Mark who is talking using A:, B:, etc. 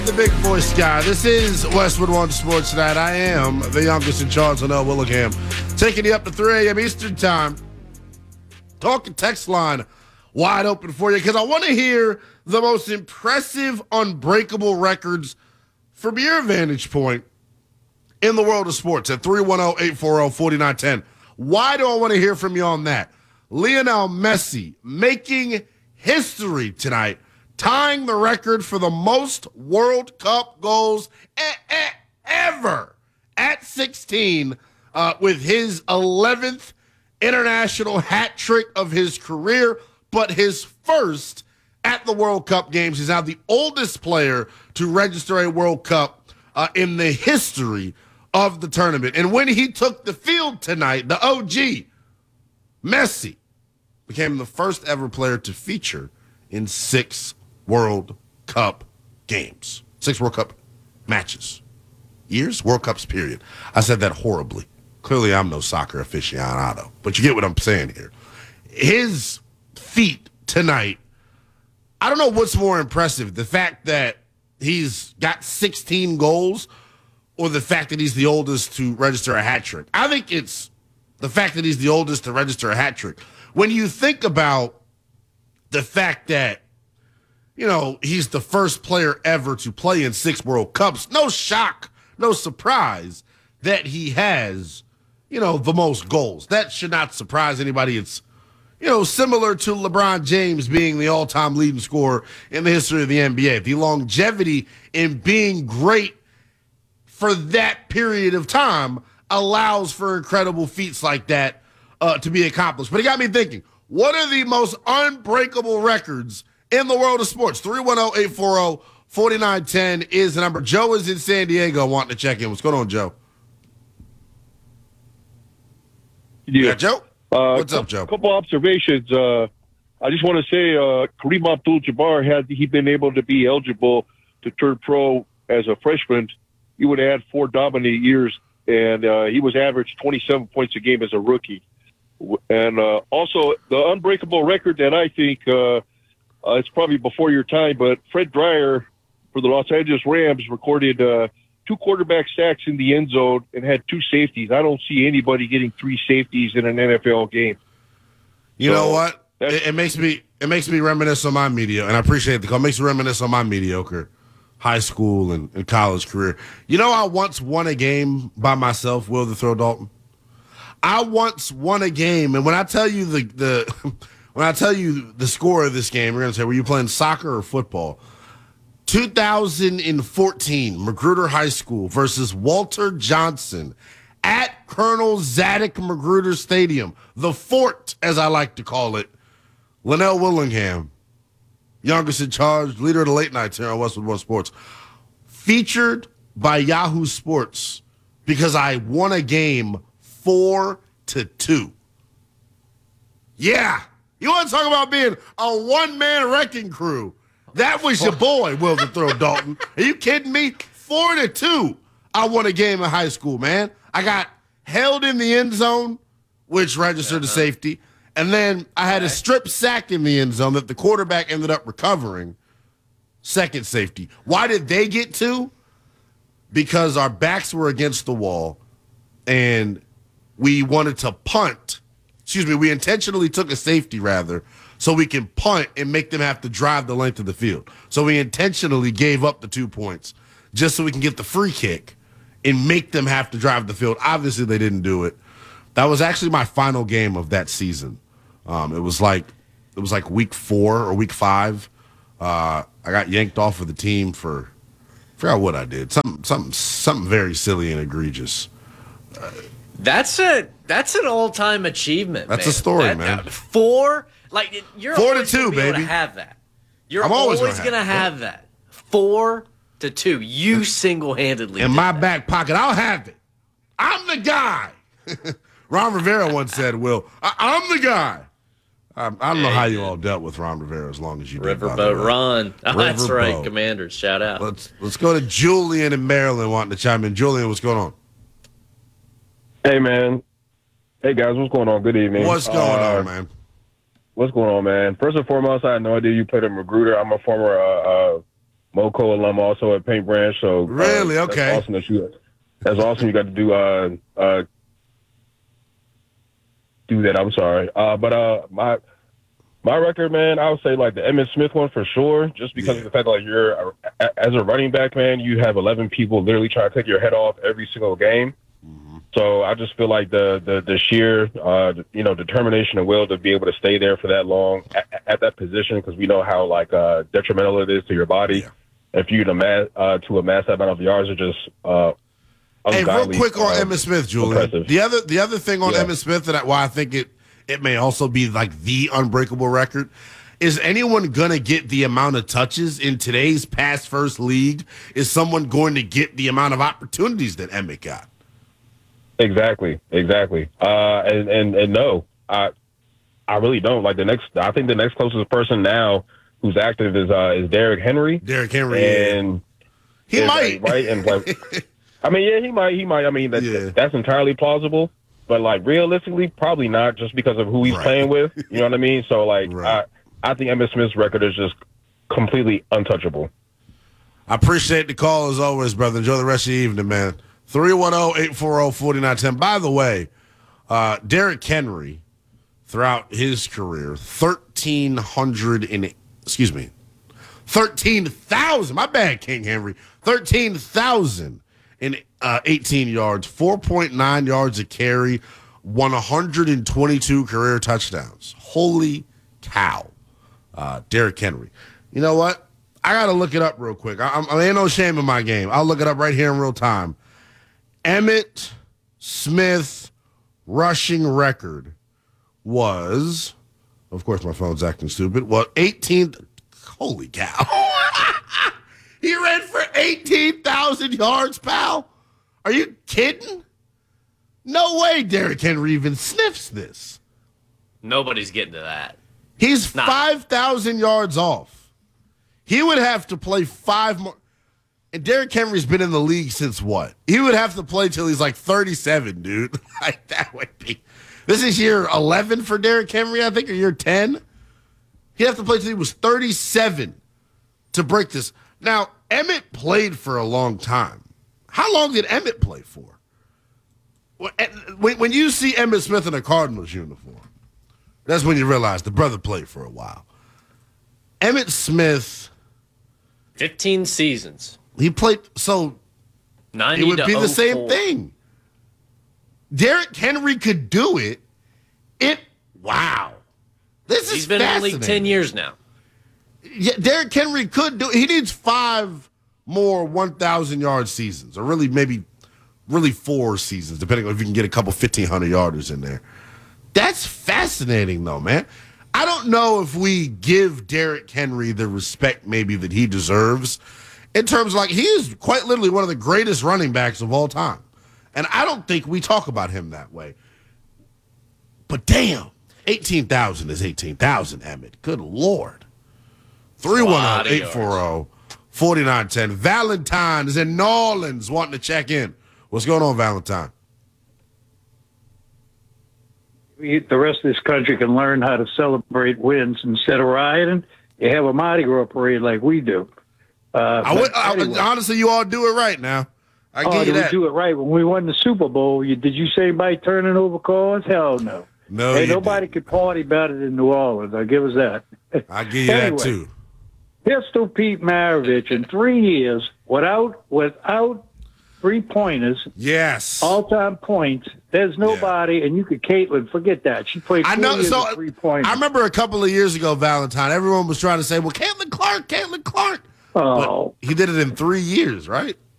A: The big voice guy. This is Westwood One Sports Tonight. I am the youngest in charge, Linnell Willingham, taking you up to 3 a.m. Eastern Time. Talking text line wide open for you because I want to hear the most impressive, unbreakable records from your vantage point in the world of sports at 310-840-4910. Why do I want to hear from you on that? Lionel Messi making history tonight, tying the record for the most World Cup goals ever at 16 with his 11th international hat trick of his career, but his first at the World Cup games. He's now the oldest player to register a World Cup in the history of the tournament. And when he took the field tonight, the OG, Messi, became the first ever player to feature in 6 World Cup games. 6 World Cup matches. Years? World Cups, period. I said that horribly. Clearly, I'm no soccer aficionado, but you get what I'm saying here. His feat tonight, I don't know what's more impressive, the fact that he's got 16 goals or the fact that he's the oldest to register a hat trick. I think it's the fact that he's the oldest to register a hat trick. When you think about the fact that, you know, he's the first player ever to play in 6 World Cups, no shock, no surprise that he has, you know, the most goals. That should not surprise anybody. It's, you know, similar to LeBron James being the all-time leading scorer in the history of the NBA. The longevity in being great for that period of time allows for incredible feats like that to be accomplished. But it got me thinking, what are the most unbreakable records in the world of sports? 310-840-4910 is the number. Joe is in San Diego wanting to check in. What's going on, Joe? Yeah, Joe? What's up, Joe?
B: A couple observations. I just want to say Kareem Abdul-Jabbar, had he been able to be eligible to turn pro as a freshman, he would have had 4 dominant years, and he was averaged 27 points a game as a rookie. And also, the unbreakable record that I think it's probably before your time, but Fred Dreyer for the Los Angeles Rams recorded 2 quarterback sacks in the end zone and had 2 safeties. I don't see anybody getting 3 safeties in an NFL game.
A: You know what? It makes me reminisce on my mediocre, and I appreciate the call. It makes me reminisce on my mediocre high school and college career. You know, I once won a game by myself, Will the Throw Dalton. I once won a game, and when I tell you when I tell you the score of this game, you're gonna say, were you playing soccer or football? 2014, Magruder High School versus Walter Johnson at Colonel Zadig Magruder Stadium, the fort, as I like to call it. Linnell Willingham, youngest in charge, leader of the late nights here on Westwood One Sports, featured by Yahoo Sports because I won a game 4-2. Yeah, you want to talk about being a one-man wrecking crew? That was your boy, Will the Throw Dalton. Are you kidding me? 4-2. I won a game in high school, man. I got held in the end zone, which registered a safety. And then I had a strip sack in the end zone that the quarterback ended up recovering. Second safety. Why did they get 2? Because our backs were against the wall and we wanted to punt. Excuse me, we intentionally took a safety, rather, so we can punt and make them have to drive the length of the field. So we intentionally gave up the 2 points just so we can get the free kick and make them have to drive the field. Obviously, they didn't do it. That was actually my final game of that season. It was like week 4 or week 5. I got yanked off of the team for I forgot what I did. Something very silly and egregious.
C: That's an all-time achievement.
A: That's a story, man.
C: 4, like you're
A: 4-2,
C: baby.
A: baby.
C: Have that. You're
A: I'm always
C: gonna have that. 4-2. You single-handedly
A: in my
C: that.
A: back pocket. I'll have it. I'm the guy. Ron Rivera once said, "Will, I'm the guy." I don't know how you all dealt with Ron Rivera as long as you did.
C: Riverboat Ron. Oh, that's right,
A: Riverboat.
C: Commanders. Shout out.
A: Let's go to Julian in Maryland wanting to chime in. Julian, what's going on?
D: Hey, man. Hey, guys. What's going on? Good evening.
A: What's going on, man?
D: What's going on, man? First and foremost, I had no idea you played at Magruder. I'm a former Moco alum also at Paint Branch. So
A: really, okay,
D: that's awesome. You got to do that. I'm sorry, but my record, man, I would say like the Emmitt Smith one for sure, just because of the fact that like you're as a running back, man, you have 11 people literally trying to take your head off every single game. So I just feel like the sheer determination and will to be able to stay there for that long at that position, because we know how like detrimental it is to your body. Yeah. If you to amass that amount of yards, are just
A: hey, real quick on Emmitt Smith, Julian.
D: Impressive.
A: The other thing on Emmitt Smith that why I think it may also be like the unbreakable record is anyone gonna get the amount of touches in today's pass first league? Is someone going to get the amount of opportunities that Emmitt got?
D: Exactly. And no, I really don't. Like I think the next closest person now who's active is Derrick Henry.
A: Derrick Henry,
D: and
A: he might,
D: right? And like, I mean, yeah, he might. I mean, that's entirely plausible. But like realistically, probably not, just because of who he's playing with. You know what I mean? So like, I think Emmitt Smith's record is just completely untouchable.
A: I appreciate the call as always, brother. Enjoy the rest of the evening, man. 310-840-4910. By the way, Derrick Henry, throughout his career, 13,000. My bad, King Henry. 13,018 yards, 4.9 yards a carry, 122 career touchdowns. Holy cow, Derrick Henry. You know what? I got to look it up real quick. I ain't no shame in my game. I'll look it up right here in real time. Emmitt Smith rushing record was, of course, my phone's acting stupid. Well, 18th. Holy cow. He ran for 18,000 yards, pal. Are you kidding? No way Derrick Henry even sniffs this.
C: Nobody's getting to that.
A: He's 5,000 yards off. He would have to play 5 more. And Derrick Henry's been in the league since what? He would have to play till he's like 37, dude. Like that would be. This is year 11 for Derrick Henry, I think, or year 10. He'd have to play till he was 37 to break this. Now, Emmitt played for a long time. How long did Emmitt play for? When you see Emmitt Smith in a Cardinals uniform, that's when you realize the brother played for a while. Emmitt Smith.
C: 15 seasons.
A: He played, so
C: 90
A: it would
C: to
A: be the
C: 04.
A: same thing. Derrick Henry could do it. Wow.
C: He's been in the league 10 years now.
A: Yeah, Derrick Henry could do it. He needs 5 more 1,000-yard seasons, or really 4 seasons, depending on if you can get a couple 1,500-yarders in there. That's fascinating, though, man. I don't know if we give Derrick Henry the respect maybe that he deserves in terms of, like, he is quite literally one of the greatest running backs of all time. And I don't think we talk about him that way. But damn, 18,000 is 18,000, Emmitt. Good Lord. 310-840-4910. Valentine is in New Orleans wanting to check in. What's going on, Valentine?
E: The rest of this country can learn how to celebrate wins instead of rioting. You have a Mardi Gras parade like we do. Anyway.
A: Honestly, you all do it right now. I give you that.
E: We do it right. When we won the Super Bowl, did you say by turning over cars? Hell no.
A: No,
E: hey, nobody could party better than New Orleans. I'll give us that.
A: I give you that too.
E: Pistol Pete Maravich in 3 years without 3-pointers.
A: Yes.
E: All-time points. There's nobody, and you could Caitlin forget that. She played 4 years of 3-pointers.
A: I remember a couple of years ago, Valentine, everyone was trying to say, well, Caitlin Clark.
E: Oh.
A: But he did it in 3 years, right?